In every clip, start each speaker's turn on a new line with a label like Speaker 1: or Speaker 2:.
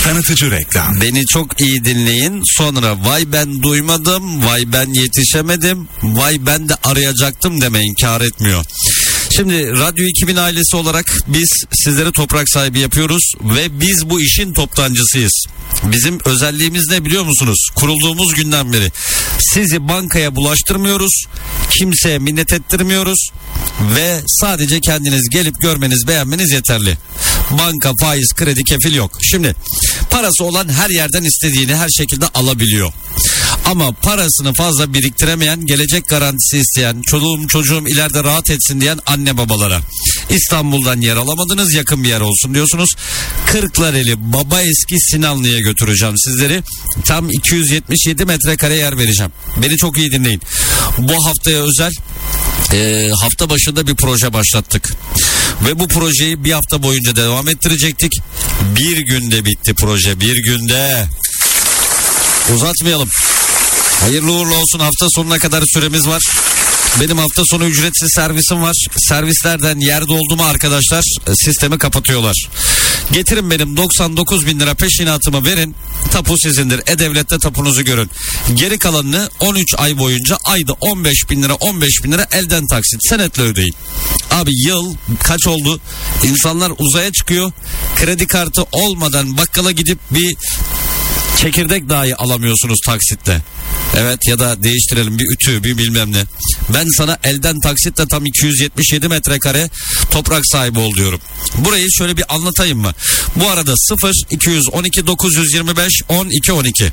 Speaker 1: Tanıtıcı reklam.
Speaker 2: Beni çok iyi dinleyin. Sonra vay ben duymadım, vay ben yetişemedim, vay ben de arayacaktım demeyin, kâr etmiyor. Şimdi Radyo 2000 ailesi olarak biz sizlere toprak sahibi yapıyoruz ve biz bu işin toptancısıyız. Bizim özelliğimiz ne biliyor musunuz? Kurulduğumuz günden beri sizi bankaya bulaştırmıyoruz, kimseye minnet ettirmiyoruz ve sadece kendiniz gelip görmeniz, beğenmeniz yeterli. Banka, faiz, kredi, kefil yok. Şimdi parası olan her yerden istediğini her şekilde alabiliyor. Ama parasını fazla biriktiremeyen, gelecek garantisi isteyen, çocuğum ileride rahat etsin diyen anne babalara, İstanbul'dan yer alamadınız, yakın bir yer olsun diyorsunuz. Kırklareli Baba Eski Sinanlı'ya götüreceğim sizleri. Tam 277 metrekare yer vereceğim. Beni çok iyi dinleyin. Bu haftaya özel hafta başında bir proje başlattık. Ve bu projeyi bir hafta boyunca devam ettirecektik. Bir günde bitti proje, bir günde. Uzatmayalım. Hayırlı uğurlu olsun, hafta sonuna kadar süremiz var. Benim hafta sonu ücretsiz servisim var. Servislerden yer doldu mu arkadaşlar sistemi kapatıyorlar. Getirin benim 99 bin lira peşinatımı verin. Tapu sizindir. E-Devlet'te tapunuzu görün. Geri kalanını 13 ay boyunca ayda 15 bin lira elden taksit senetle ödeyin. Abi yıl kaç oldu? İnsanlar uzaya çıkıyor. Kredi kartı olmadan bakkala gidip bir çekirdek dahi alamıyorsunuz taksitle. Evet, ya da değiştirelim bir ütü, bir bilmem ne. Ben sana elden taksitle tam 277 metrekare toprak sahibi ol diyorum. Burayı şöyle bir anlatayım mı? Bu arada 0212 925 12 12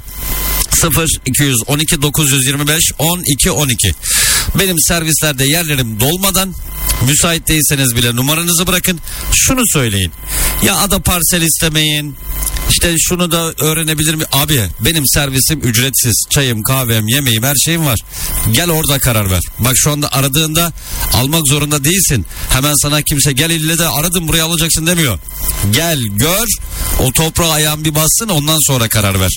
Speaker 2: 0212 925 12 12. Benim servislerde yerlerim dolmadan, müsait değilseniz bile numaranızı bırakın. Şunu söyleyin. Ya ada parsel istemeyin. İşte şunu da öğrenebilir mi? Abi benim servisim ücretsiz. Çayım, kahvem, yemeğim, her şeyim var. Gel orada karar ver. Bak şu anda aradığında almak zorunda değilsin. Hemen sana kimse gel ille de aradım buraya alacaksın demiyor. Gel gör, o toprağa ayağın bir bassın, ondan sonra karar ver.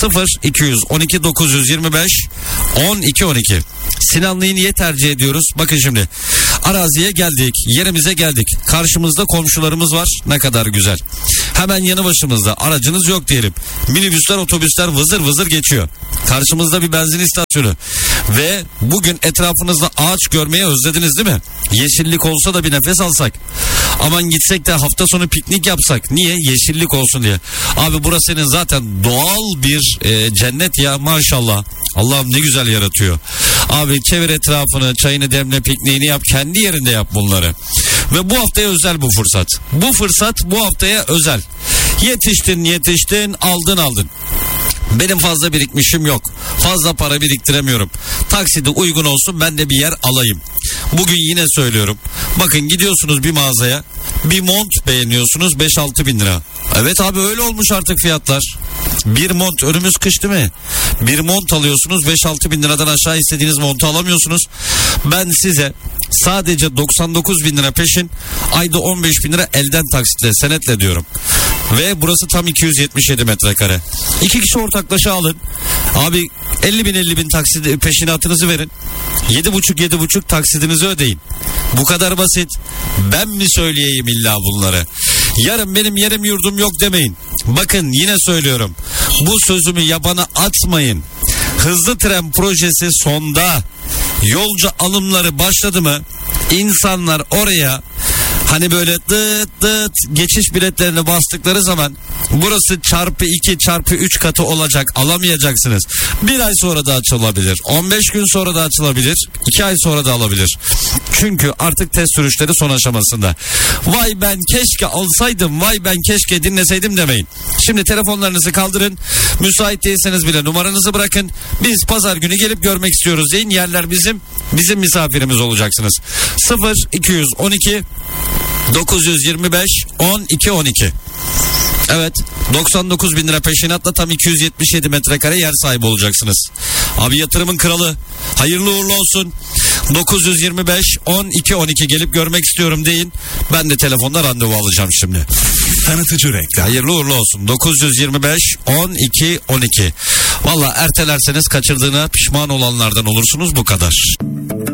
Speaker 2: 0212 925 12 12. Sinanlı'yı niye tercih ediyoruz? Bakın şimdi araziye geldik, yerimize geldik. Karşımızda komşularımız var, ne kadar güzel. Hemen yanı başımızda aracınız yok diyelim. Minibüsler, otobüsler vızır vızır geçiyor. Karşımızda bir benzin istasyonu. Ve bugün etrafınızda ağaç görmeyi özlediniz değil mi? Yeşillik olsa da bir nefes alsak. Aman gitsek de hafta sonu piknik yapsak. Niye? Yeşillik olsun diye. Abi burası senin zaten doğal bir cennet ya, maşallah. Allah'ım ne güzel yaratıyor. Abi çevir etrafını, çayını demle, pikniğini yap, kendi yerinde yap bunları. Ve bu haftaya özel bu fırsat. Bu fırsat bu haftaya özel. Yetiştin, aldın. Benim fazla birikmişim yok. Fazla para biriktiremiyorum. Taksidi uygun olsun, ben de bir yer alayım. Bugün yine söylüyorum. Bakın gidiyorsunuz bir mağazaya, bir mont beğeniyorsunuz 5-6 bin lira. Evet abi öyle olmuş artık fiyatlar. Bir mont, önümüz kış değil mi? Bir mont alıyorsunuz 5-6 bin liradan aşağı istediğiniz montu alamıyorsunuz. Ben size sadece 99 bin lira peşin, ayda 15 bin lira elden taksitle, senetle diyorum. Ve burası tam 277 metrekare. 2 kişi ortaklaşa alın. Abi 50 bin taksit peşinatınızı verin. 7,5 taksidinizi ödeyin. Bu kadar basit. Ben mi söyleyeyim illa bunları? Yarın benim yerim yurdum yok demeyin. Bakın yine söylüyorum. Bu sözümü yabana atmayın. Hızlı tren projesi sonda. Yolcu alımları başladı mı? İnsanlar oraya hani böyle dıt geçiş biletlerini bastıkları zaman burası çarpı 2 çarpı 3 katı olacak, alamayacaksınız. Bir ay sonra da açılabilir, 15 gün sonra da açılabilir, 2 ay sonra da alabilir. Çünkü artık test sürüşleri son aşamasında. Vay ben keşke alsaydım, vay ben keşke dinleseydim demeyin. Şimdi telefonlarınızı kaldırın, müsait değilseniz bile numaranızı bırakın. Biz pazar günü gelip görmek istiyoruz deyin, yerler bizim misafirimiz olacaksınız. 0212 925 12 12. Evet, 99 bin lira peşinatla tam 277 metrekare yer sahibi olacaksınız. Abi yatırımın kralı, hayırlı uğurlu olsun. 925 12 12 gelip görmek istiyorum deyin. Ben de telefonda randevu alacağım şimdi.
Speaker 1: Tanıtıcı reklam.
Speaker 2: Hayırlı uğurlu olsun. 925 12 12. Valla ertelerseniz kaçırdığına pişman olanlardan olursunuz, bu kadar.